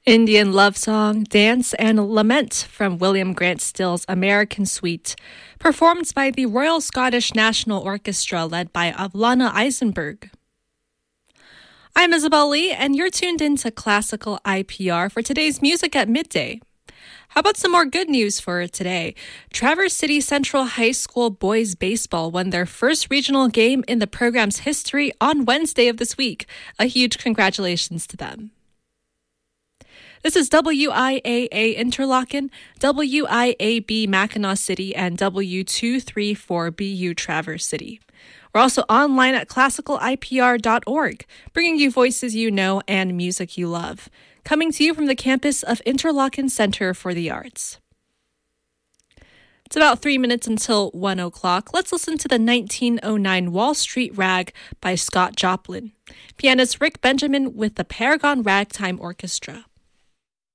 Indian love song, dance, and lament from William Grant Still's American Suite, performed by the Royal Scottish National Orchestra led by Avlana Eisenberg. I'm Isabel Lee, and you're tuned in to Classical IPR for today's Music at Midday. How about some more good news for today? Traverse City Central High School boys baseball won their first regional game in the program's history on Wednesday of this week. A huge congratulations to them. This is WIAA Interlaken, WIAB Mackinac City, and W234BU Traverse City. We're also online at classicalipr.org, bringing you voices you know and music you love. Coming to you from the campus of Interlaken Center for the Arts. It's about 3 minutes until 1 o'clock. Let's listen to the 1909 Wall Street Rag by Scott Joplin. Pianist Rick Benjamin with the Paragon Ragtime Orchestra.